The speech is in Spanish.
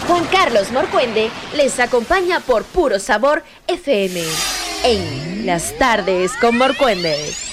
Juan Carlos Morcuende les acompaña por Puro Sabor FM en Las Tardes con Morcuende.